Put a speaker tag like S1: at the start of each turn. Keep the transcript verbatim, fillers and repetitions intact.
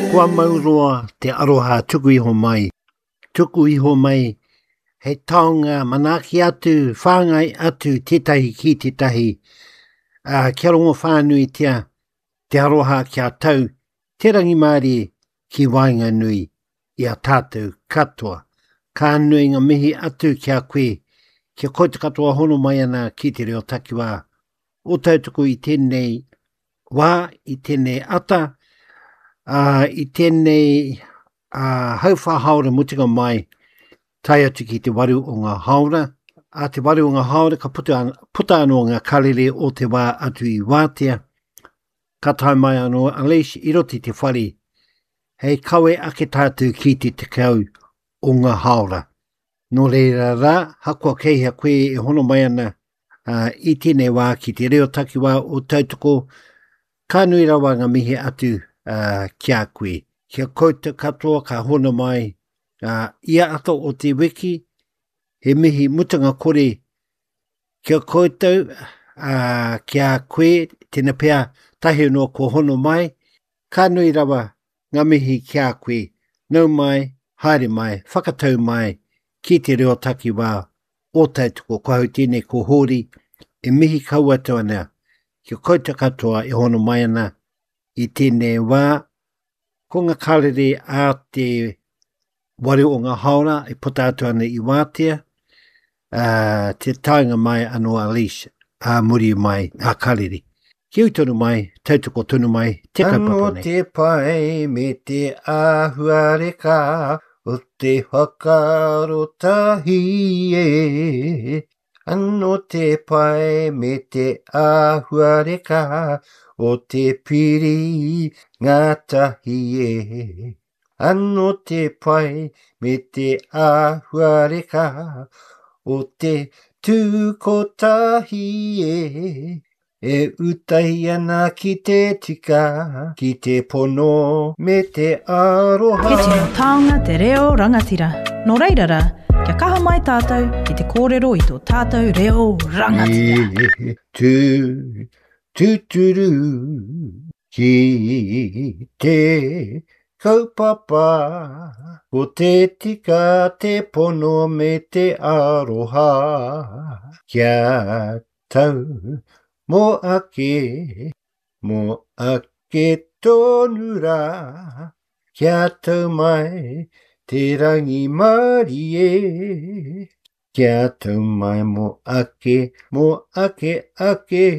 S1: Kua mauroa te aroha tuku iho mai. Tuku iho mai he taonga manaki atu, whāngai atu tetahi ki tetahi. Uh, kia rongo whānui tia, te aroha kia tau, te rangi Māori ki wainga nui i a tātou katoa. Ka nui ngā mihi atu kia koe, kia koe te katoa hono mai ana ki te reo takiwā. O tautuku i tēnei wā, i tēnei ata, uh, i tēnei uh, hauwha haora mutinga mai, tai atu ki te waru o ngā haora. A te waru o ngā haora ka puta, puta anō ngā karere o te wā atu i wātea. Ka tai mai anō Alice i roti te whare. Hei kawe ake tātou ki te tekau o ngā haora. Nō reira rā, hakua keihea koe e hono mai ana uh, i tēnei wā ki te reo takiwā o tautoko. Ka nui rawa ngā mihi atu uh, kia koe. Kia kouta katoa ka hono mai uh, ia ato o te wiki. He mihi mutanga kore kia koutou uh, kia koe tēnā pēr tahi no ko hono mai. Ka nui rawa ngā mihi kia koe. Nau mai, haere mai, whakatau mai ki te reo takiwā o tautoko ko hau tēnei ko hori e mihi kauatu ana. Kia kouta katoa e hono mai ana i tēnei wā. Ko ngā karere a te waru o ngā haora e puta atu ana i wātea. Uh, te taunga mai anō Alice, a uh, muri mai, a uh, karere. Ki utonu mai, tautoko tonu mai, te kaupapa nei.
S2: Anō te pai me te āhuareka, o te whakarotahi e. Anō te pai me te āhuareka, o te piri ngātahi e. Anō te pai me te āhuareka, o te tūkotahi e. E utahi ana ki te tika, ki te pono me te aroha.
S3: Ke tino taonga te reo rangatira. Nō reirara, kia kaha mai tātou ki te kōrero i tō tātou reo rangatira.
S2: E tū, tūturu, ki te kaupapa. Ko te tika te pono me te aroha. Kia tau. Mo ake, mo ake tonu rā, kia tau mai te rangi Māori e. Kia tau mai mo ake, mo ake ake.